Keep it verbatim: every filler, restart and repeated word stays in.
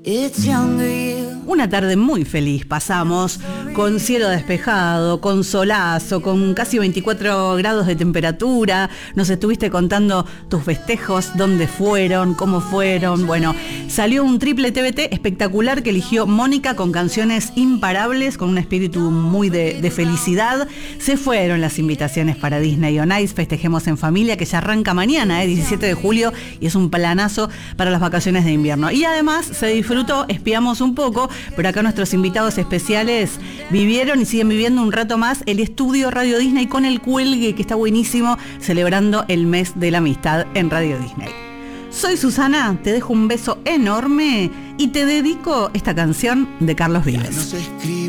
Una tarde muy feliz pasamos, con cielo despejado, con solazo, con casi veinticuatro grados de temperatura. Nos estuviste contando tus festejos, dónde fueron, cómo fueron. Bueno, salió un triple T B T espectacular que eligió Mónica, con canciones imparables, con un espíritu muy de, de felicidad. Se fueron las invitaciones para Disney on Ice, Festejemos en Familia, que ya arranca mañana, eh, diecisiete de julio, y es un planazo para las vacaciones de invierno. Y además se disfrutó, espiamos un poco, pero acá nuestros invitados especiales vivieron y siguen viviendo un rato más el estudio Radio Disney con el cuelgue, que está buenísimo, celebrando el mes de la amistad en Radio Disney. Soy Susana, te dejo un beso enorme y te dedico esta canción de Carlos Vives.